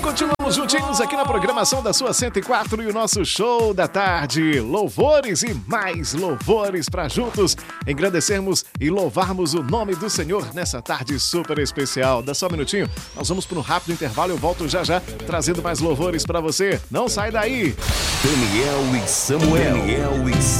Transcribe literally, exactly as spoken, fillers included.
Continuamos juntinhos aqui na programação da sua cento e quatro e o nosso show da tarde. Louvores e mais louvores para juntos engrandecermos e louvarmos o nome do Senhor nessa tarde super especial. Dá só um minutinho, nós vamos para um rápido intervalo. Eu volto já já trazendo mais louvores para você. Não sai daí. Daniel e Samuel. Daniel e